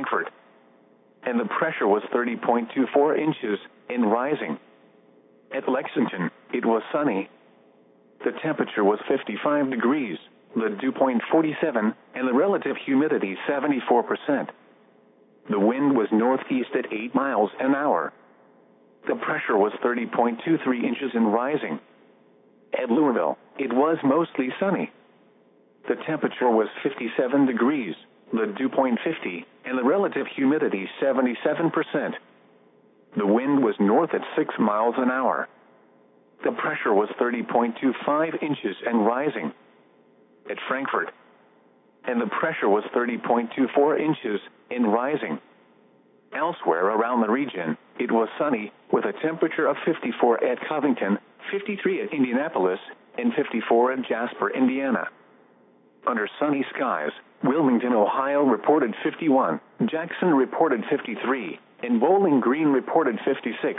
Frankfurt, and the pressure was 30.24 inches and rising. At Lexington, it was sunny. The temperature was 55 degrees, the dew point 47, and the relative humidity 74%. The wind was northeast at 8 miles an hour. The pressure was 30.23 inches and rising. At Louisville, it was mostly sunny. The temperature was 57 degrees, the dew point 50, and the relative humidity 77%. The wind was north at 6 miles an hour. The pressure was 30.25 inches and rising. At Frankfurt, and the pressure was 30.24 inches and rising. Elsewhere around the region, it was sunny, with a temperature of 54 at Covington, 53 at Indianapolis, and 54 at Jasper, Indiana. Under sunny skies, Wilmington, Ohio reported 51, Jackson reported 53, and Bowling Green reported 56.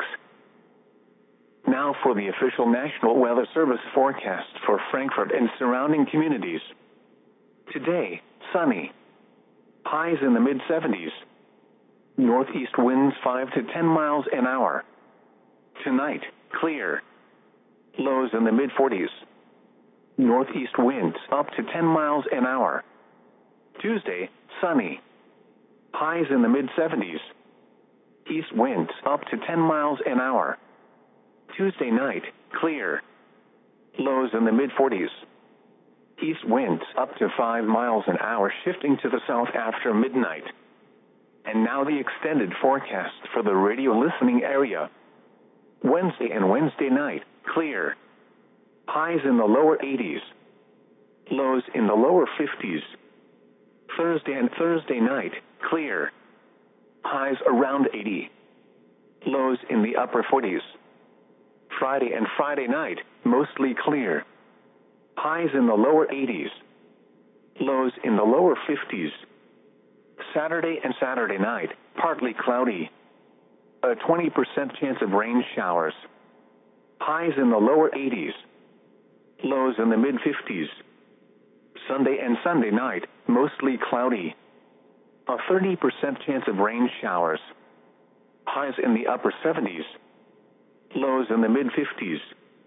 Now for the official National Weather Service forecast for Frankfurt and surrounding communities. Today, sunny. Highs in the mid-70s. Northeast winds 5 to 10 miles an hour. Tonight, clear. Lows in the mid-40s. Northeast winds up to 10 miles an hour. Tuesday, sunny. Highs in the mid-70s. East winds up to 10 miles an hour. Tuesday night, clear. Lows in the mid-40s. East winds up to 5 miles an hour, shifting to the south after midnight. And now the extended forecast for the radio listening area. Wednesday and Wednesday night, clear. Highs in the lower 80s. Lows in the lower 50s. Thursday and Thursday night, clear. Highs around 80. Lows in the upper 40s. Friday and Friday night, mostly clear. Highs in the lower 80s. Lows in the lower 50s. Saturday and Saturday night, partly cloudy. A 20% chance of rain showers. Highs in the lower 80s. Lows in the mid-50s. Sunday and Sunday night, mostly cloudy. A 30% chance of rain showers. Highs in the upper 70s. Lows in the mid-50s.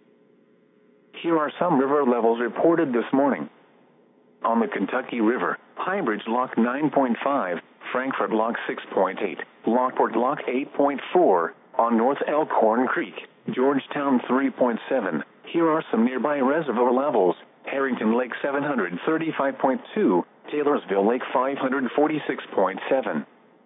Here are some river levels reported this morning. On the Kentucky River, Highbridge Lock 9.5, Frankfurt Lock 6.8, Lockport Lock 8.4, on North Elkhorn Creek, Georgetown 3.7. Here are some nearby reservoir levels. Harrington Lake 735.2, Taylorsville Lake 546.7.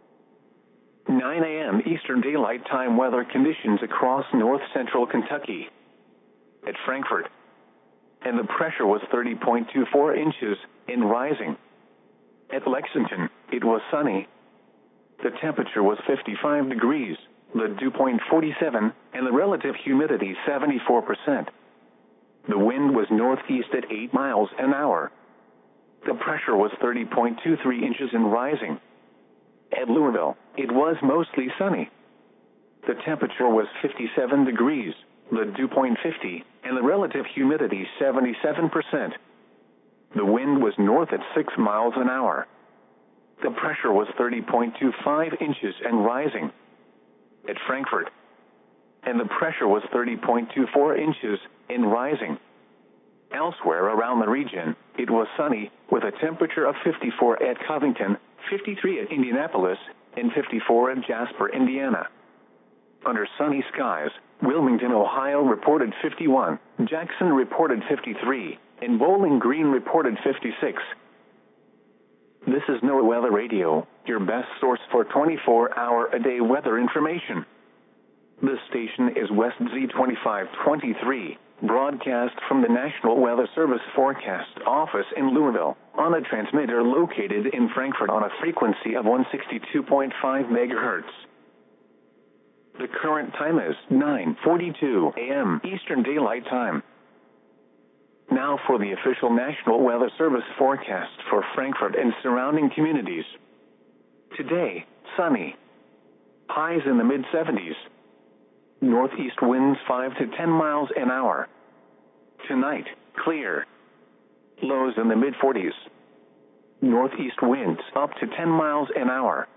9 a.m. Eastern Daylight Time weather conditions across north-central Kentucky. At Frankfurt, and the pressure was 30.24 inches and rising. At Lexington, it was sunny. The temperature was 55 degrees, the dew point 47, and the relative humidity 74%. The wind was northeast at 8 miles an hour. The pressure was 30.23 inches and rising. At Louisville, it was mostly sunny. The temperature was 57 degrees, the dew point 50, and the relative humidity 77%. The wind was north at 6 miles an hour. The pressure was 30.25 inches and rising. At Frankfurt, and the pressure was 30.24 inches and rising. Elsewhere around the region, it was sunny, with a temperature of 54 at Covington, 53 at Indianapolis, and 54 at Jasper, Indiana. Under sunny skies, Wilmington, Ohio reported 51, Jackson reported 53, and Bowling Green reported 56. This is NOAA Weather Radio, your best source for 24-hour-a-day weather information. This station is West Z2523, broadcast from the National Weather Service Forecast Office in Louisville, on a transmitter located in Frankfurt on a frequency of 162.5 MHz. The current time is 9:42 a.m. Eastern Daylight Time. Now for the official National Weather Service forecast for Frankfurt and surrounding communities. Today, sunny. Highs in the mid-70s. Northeast winds 5 to 10 miles an hour. Tonight, clear. Lows in the mid-40s. Northeast winds up to 10 miles an hour.